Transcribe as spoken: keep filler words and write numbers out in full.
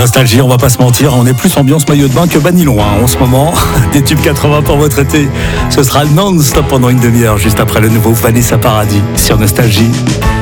Nostalgie, on va pas se mentir, on est plus ambiance maillot de bain que Banilon hein, en ce moment. Des tubes quatre-vingts pour votre été. Ce sera non-stop pendant une demi-heure, juste après le nouveau Vanessa Paradis sur Nostalgie.